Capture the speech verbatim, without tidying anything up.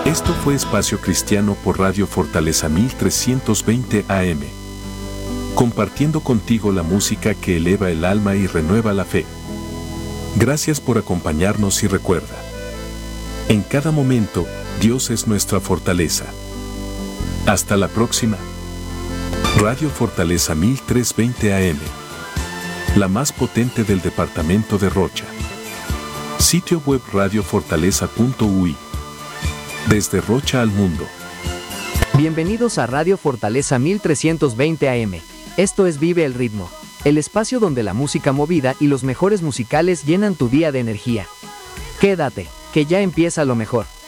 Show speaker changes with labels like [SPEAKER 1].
[SPEAKER 1] Esto fue Espacio Cristiano por Radio Fortaleza mil trescientos veinte A M. Compartiendo contigo la música que eleva el alma y renueva la fe. Gracias por acompañarnos y recuerda. En cada momento, Dios es nuestra fortaleza. Hasta la próxima. Radio Fortaleza mil trescientos veinte A M. La más potente del departamento de Rocha. Sitio web radio fortaleza punto u i. Desde Rocha al mundo.
[SPEAKER 2] Bienvenidos a Radio Fortaleza mil trescientos veinte A M. Esto es Vive el Ritmo, el espacio donde la música movida y los mejores musicales llenan tu día de energía. Quédate, que ya empieza lo mejor.